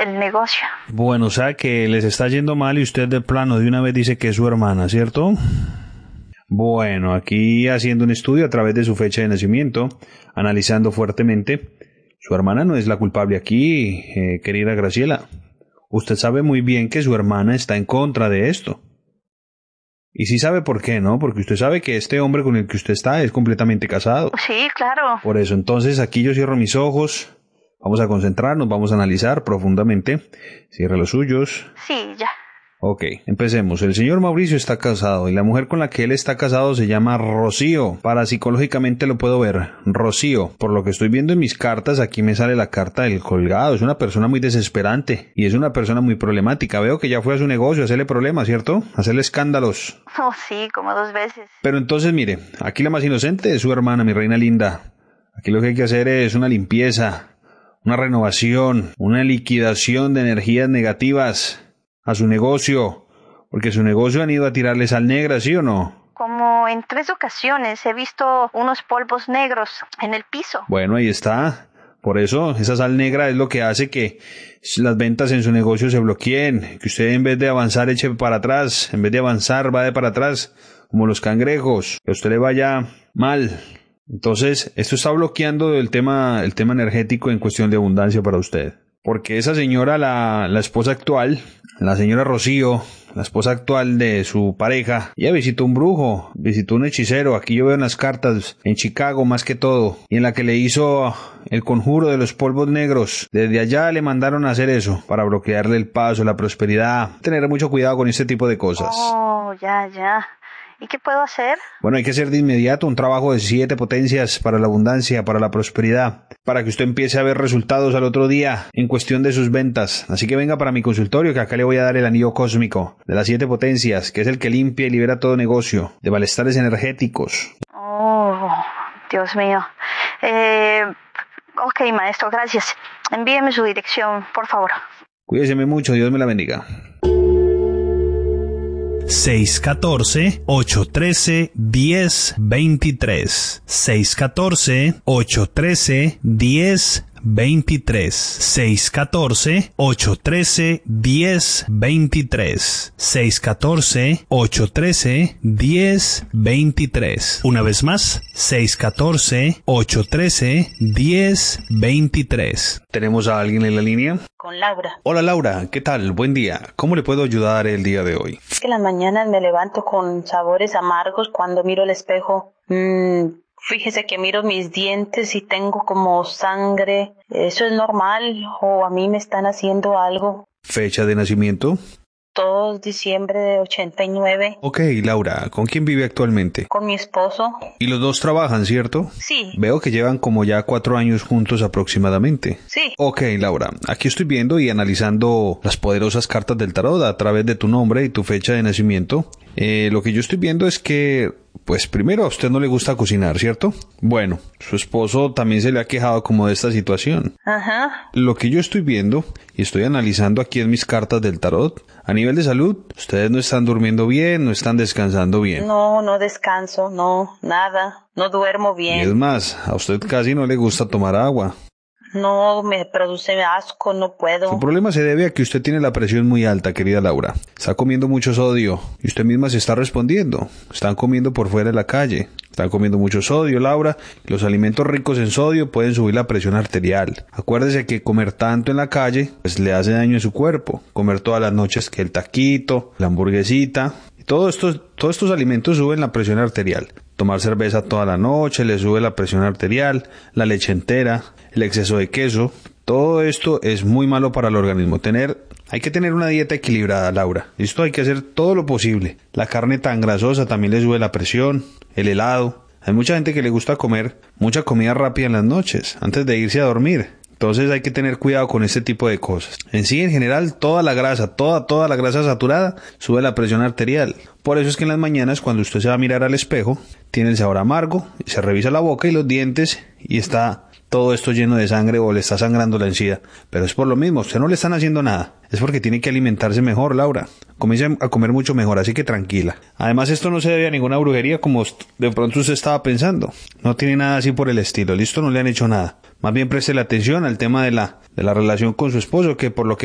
el negocio. Bueno, o sea que les está yendo mal y usted de plano de una vez dice que es su hermana, ¿cierto? Bueno, aquí haciendo un estudio a través de su fecha de nacimiento, analizando fuertemente, su hermana no es la culpable aquí, querida Graciela. Usted sabe muy bien que su hermana está en contra de esto. Y sí sabe por qué, ¿no? Porque usted sabe que este hombre con el que usted está es completamente casado. Sí, claro. Por eso, entonces, aquí yo cierro mis ojos, vamos a concentrarnos, vamos a analizar profundamente. Cierra los suyos. Sí, ya. Ok, empecemos. El señor Mauricio está casado y la mujer con la que él está casado se llama Rocío. Parapsicológicamente lo puedo ver. Rocío. Por lo que estoy viendo en mis cartas, aquí me sale la carta del colgado. Es una persona muy desesperante y es una persona muy problemática. Veo que ya fue a su negocio a hacerle problemas, ¿cierto? A hacerle escándalos. Oh, sí, como 2 veces. Pero entonces, mire, aquí la más inocente es su hermana, mi reina linda. Aquí lo que hay que hacer es una limpieza, una renovación, una liquidación de energías negativas a su negocio, porque su negocio han ido a tirarle sal negra, ¿sí o no? Como en 3 ocasiones he visto unos polvos negros en el piso. Bueno, ahí está. Por eso, esa sal negra es lo que hace que las ventas en su negocio se bloqueen, que usted en vez de avanzar eche para atrás, en vez de avanzar va de para atrás, como los cangrejos, que a usted le vaya mal. Entonces, esto está bloqueando el tema energético en cuestión de abundancia para usted. Porque esa señora, la esposa actual, la señora Rocío, la esposa actual de su pareja, ella visitó un brujo, visitó un hechicero, aquí yo veo unas cartas, en Chicago más que todo, y en la que le hizo el conjuro de los polvos negros. Desde allá le mandaron a hacer eso, para bloquearle el paso, la prosperidad. Tener mucho cuidado con este tipo de cosas. Oh, ya. ¿Y qué puedo hacer? Bueno, hay que hacer de inmediato un trabajo de 7 potencias para la abundancia, para la prosperidad, para que usted empiece a ver resultados al otro día en cuestión de sus ventas. Así que venga para mi consultorio, que acá le voy a dar el anillo cósmico de las 7 potencias, que es el que limpia y libera todo negocio de malestares energéticos. Oh, Dios mío. Ok, maestro, gracias. Envíeme su dirección, por favor. Cuídese mucho, Dios me la bendiga. 614-813-1023. 614-813-1023. 614-813-1023. 614-813-1023. Una vez más, 614-813-1023. ¿Tenemos a alguien en la línea? Con Laura. Hola Laura, ¿qué tal? Buen día. ¿Cómo le puedo ayudar el día de hoy? Es que en las mañanas me levanto con sabores amargos cuando miro el espejo. Fíjese que miro mis dientes y tengo como sangre. ¿Eso es normal o a mí me están haciendo algo? ¿Fecha de nacimiento? 2 de diciembre de 89. Ok, Laura, ¿con quién vive actualmente? Con mi esposo. Y los dos trabajan, ¿cierto? Sí. Veo que llevan como ya 4 años juntos aproximadamente. Sí. Ok, Laura, aquí estoy viendo y analizando las poderosas cartas del tarot a través de tu nombre y tu fecha de nacimiento. Lo que yo estoy viendo es que, pues primero a usted no le gusta cocinar, ¿cierto? Bueno, su esposo también se le ha quejado como de esta situación. Ajá. Lo que yo estoy viendo y estoy analizando aquí en mis cartas del tarot, a nivel de salud, ustedes no están durmiendo bien, no están descansando bien. No descanso, no, nada, no duermo Y es bien. más, a usted casi no le gusta tomar agua. No, me produce asco, no puedo. Su problema se debe a que usted tiene la presión muy alta, querida Laura. Está comiendo mucho sodio y usted misma se está respondiendo. Están comiendo por fuera de la calle. Están comiendo mucho sodio, Laura. Los alimentos ricos en sodio pueden subir la presión arterial. Acuérdese que comer tanto en la calle pues le hace daño a su cuerpo. Comer todas las noches que el taquito, la hamburguesita. Todos estos alimentos suben la presión arterial. Tomar cerveza toda la noche le sube la presión arterial, la leche entera, el exceso de queso. Todo esto es muy malo para el organismo. Hay que tener una dieta equilibrada, Laura. Esto hay que hacer todo lo posible. La carne tan grasosa también le sube la presión, el helado. Hay mucha gente que le gusta comer mucha comida rápida en las noches, antes de irse a dormir. Entonces hay que tener cuidado con este tipo de cosas. En sí, en general, toda la grasa saturada sube la presión arterial. Por eso es que en las mañanas, cuando usted se va a mirar al espejo, tiene el sabor amargo, se revisa la boca y los dientes y está todo esto lleno de sangre o le está sangrando la encía. Pero es por lo mismo, a usted no le están haciendo nada. Es porque tiene que alimentarse mejor, Laura. Comience a comer mucho mejor, así que tranquila. Además, esto no se debe a ninguna brujería como de pronto usted estaba pensando. No tiene nada así por el estilo. Listo, no le han hecho nada. Más bien préstele atención al tema de la relación con su esposo, que por lo que